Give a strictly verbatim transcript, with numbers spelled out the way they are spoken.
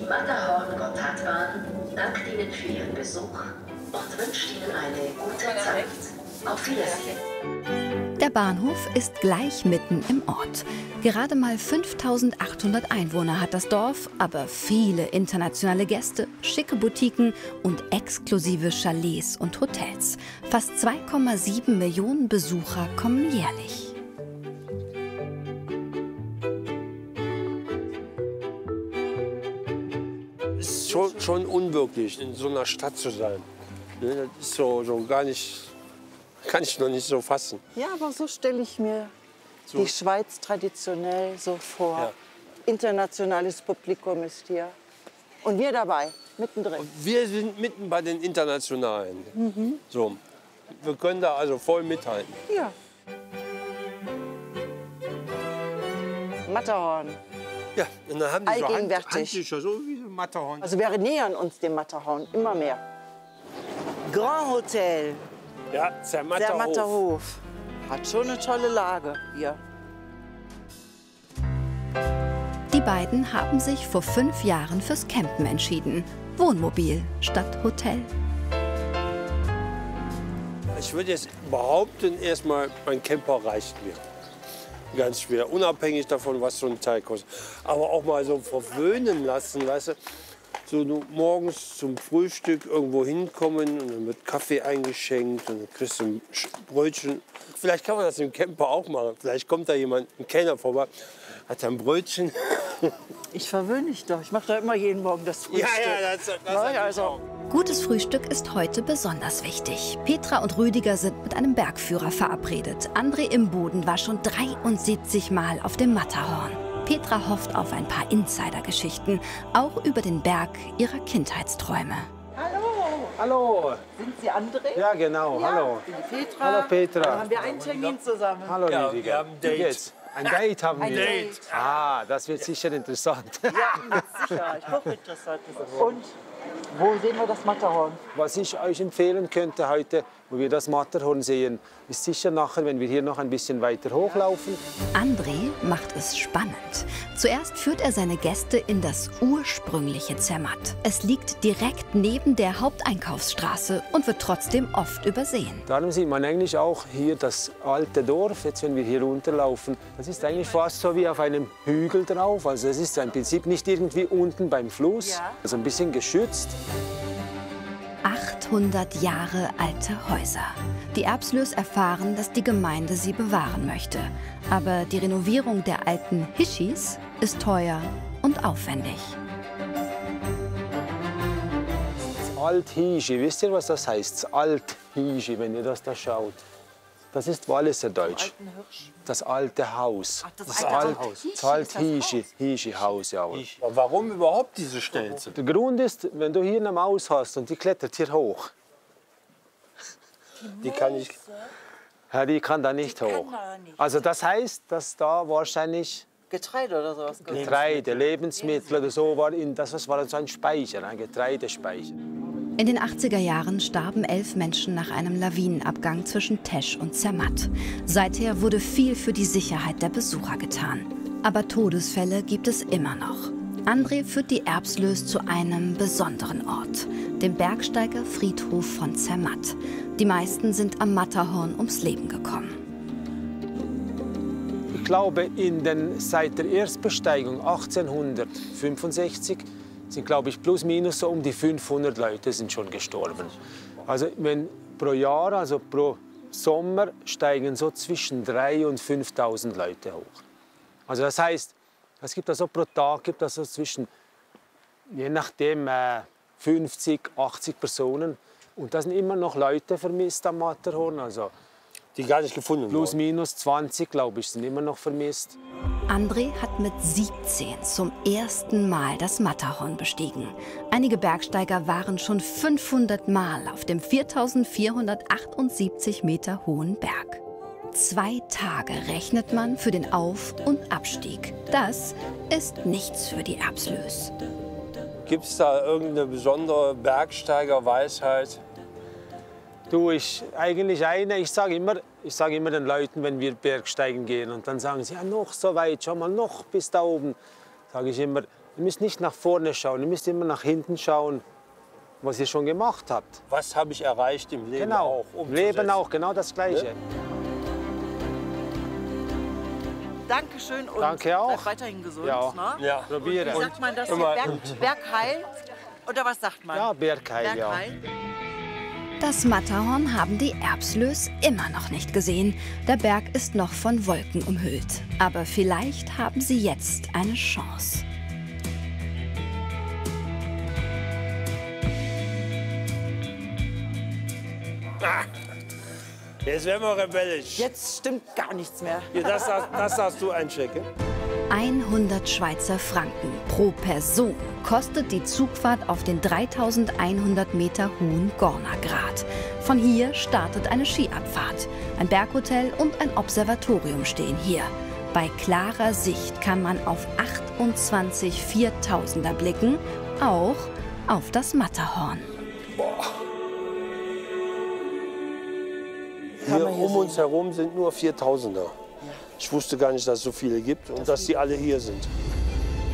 Matterhorn-Gotthardbahn dankt Ihnen für Ihren Besuch und wünscht Ihnen eine gute Zeit. Auf Wiedersehen. Der Bahnhof ist gleich mitten im Ort. Gerade mal fünftausendachthundert Einwohner hat das Dorf, aber viele internationale Gäste, schicke Boutiquen und exklusive Chalets und Hotels. Fast zwei Komma sieben Millionen Besucher kommen jährlich. Es ist schon, schon unwirklich, in so einer Stadt zu sein. Das ist so, so gar nicht, kann ich noch nicht so fassen. Ja, aber so stelle ich mir so die Schweiz traditionell so vor. Ja. Internationales Publikum ist hier. Und wir dabei, mittendrin. Und wir sind mitten bei den Internationalen. Mhm. So, wir können da also voll mithalten. Ja. Matterhorn. Ja, und dann haben die so Hand, Allgegenwärtig. Handtücher, so wie so Matterhorn. Also wir nähern uns dem Matterhorn immer mehr. Grand Hotel, Ja, Zermatter Zermatter Hof. Hof. Hat schon eine tolle Lage hier. Die beiden haben sich vor fünf Jahren fürs Campen entschieden. Wohnmobil statt Hotel. Ich würde jetzt behaupten, erstmal mein Camper reicht mir. Ganz schwer, unabhängig davon, was so ein Teil kostet. Aber auch mal so verwöhnen lassen, weißt du. So du morgens zum Frühstück irgendwo hinkommen und dann wird Kaffee eingeschenkt und dann kriegst du ein Brötchen. Vielleicht kann man das im Camper auch machen. Vielleicht kommt da jemand, ein Kellner vorbei, hat ein Brötchen. Ich verwöhne dich doch. Ich mache doch immer jeden Morgen das Frühstück. Ja, ja, das, das Na, also. Gutes Frühstück ist heute besonders wichtig. Petra und Rüdiger sind mit einem Bergführer verabredet. André im Boden war schon dreiundsiebzig Mal auf dem Matterhorn. Petra hofft auf ein paar Insidergeschichten, auch über den Berg ihrer Kindheitsträume. Hallo. Hallo. Sind Sie André? Ja, genau. Ja, Hallo. ich bin die Petra. Hallo, Petra. Dann haben wir einen Termin zusammen. Hallo, Ja, Rüdiger. wir haben ein Date. Wie geht's? Ein Date haben Ein wir. Date. Ah, das wird sicher interessant. Ja, mit Sicherheit. Hochinteressant. Und wo sehen wir das Matterhorn? Was ich euch empfehlen könnte heute, wo wir das Matterhorn sehen, ist sicher nachher, wenn wir hier noch ein bisschen weiter hochlaufen. André macht es spannend. Zuerst führt er seine Gäste in das ursprüngliche Zermatt. Es liegt direkt neben der Haupteinkaufsstraße und wird trotzdem oft übersehen. Darum sieht man eigentlich auch hier das alte Dorf. Jetzt, wenn wir hier runterlaufen, das ist eigentlich fast so wie auf einem Hügel drauf. Also es ist im Prinzip nicht irgendwie unten beim Fluss, Ja. also ein bisschen geschützt. achthundert Jahre alte Häuser. Die Erbslös erfahren, dass die Gemeinde sie bewahren möchte. Aber die Renovierung der alten Hischis ist teuer und aufwendig. Das Alt-Hischi, wisst ihr, was das heißt? Das Alt-Hischi, wenn ihr das da schaut. Das ist Walliser Deutsch. Das alte Haus. Ach, das das alte Alt- Haus. das Alt-Hischi, Hischi-Haus, ja. Aber warum überhaupt diese Stelze? Der Grund ist, wenn du hier eine Maus hast und die klettert hier hoch, Die kann ich. ja, die kann da nicht Die kann hoch. da nicht. Also das heißt, dass da wahrscheinlich Getreide oder sowas. Getreide, Lebensmittel oder so war, in, das war so ein Speicher, ein Getreidespeicher. In den achtziger Jahren starben elf Menschen nach einem Lawinenabgang zwischen Tesch und Zermatt. Seither wurde viel für die Sicherheit der Besucher getan. Aber Todesfälle gibt es immer noch. André führt die Erbslös zu einem besonderen Ort, dem Bergsteigerfriedhof von Zermatt. Die meisten sind am Matterhorn ums Leben gekommen. Ich glaube, in den, seit der Erstbesteigung achtzehnhundertfünfundsechzig sind, glaube ich, plus minus so um die fünfhundert Leute sind schon gestorben. Also wenn pro Jahr, also pro Sommer, steigen so zwischen dreitausend und fünftausend Leute hoch. Also das heißt, es gibt also pro Tag gibt also zwischen, je nachdem, äh, fünfzig, achtzig Personen. Und da sind immer noch Leute vermisst am Matterhorn. Also Die gar nicht gefunden plus wurden. minus zwanzig, glaube ich, sind immer noch vermisst. André hat mit siebzehn zum ersten Mal das Matterhorn bestiegen. Einige Bergsteiger waren schon fünfhundert Mal auf dem viertausendvierhundertachtundsiebzig Meter hohen Berg. Zwei Tage rechnet man für den Auf- und Abstieg. Das ist nichts für die Erbslös. Gibt es da irgendeine besondere Bergsteigerweisheit? Du, ich eigentlich eine, ich sage immer, ich sage immer den Leuten, wenn wir Bergsteigen gehen und dann sagen sie, ja, noch so weit, schau mal, noch bis da oben. Sage ich immer, Ihr müsst nicht nach vorne schauen, ihr müsst immer nach hinten schauen, was ihr schon gemacht habt. Was habe ich erreicht im Leben Genau, auch? im Leben auch, genau das Gleiche. Ne? Dankeschön und Danke auch. bleibt weiterhin gesund. Ja. Ne? Ja. Probiere. Wie sagt man das hier? Immer- Berg, Bergheil? Oder was sagt man? Ja, Bergheil, ja. Bergheil. Das Matterhorn haben die Erbslös immer noch nicht gesehen. Der Berg ist noch von Wolken umhüllt. Aber vielleicht haben sie jetzt eine Chance. Jetzt werden wir rebellisch. Jetzt stimmt gar nichts mehr. Hier, das, hast- das hast du einchecken. hundert Schweizer Franken pro Person kostet die Zugfahrt auf den dreitausendeinhundert Meter hohen Gornergrat. Von hier startet eine Skiabfahrt. Ein Berghotel und ein Observatorium stehen hier. Bei klarer Sicht kann man auf achtundzwanzig Viertausender blicken, auch auf das Matterhorn. Hier um uns herum sind nur Viertausender. Ich wusste gar nicht, dass es so viele gibt und dass die alle hier sind.